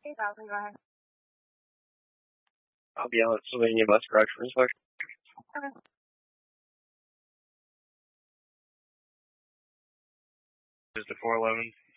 8,000, go ahead. I'll be out at Sylvania Bus Garage for inspection. Okay. Just a 411.